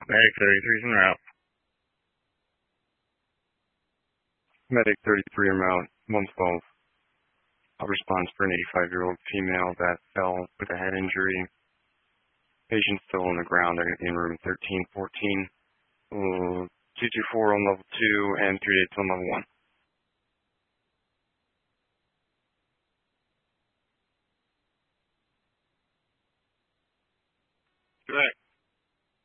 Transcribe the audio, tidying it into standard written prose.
Medic 33's en route. Medic 33 en route, 112. Response for an 85-year-old female that fell with a head injury. Patient still on the ground in room 1314. 224 on level 2 and 3 dates on level 1.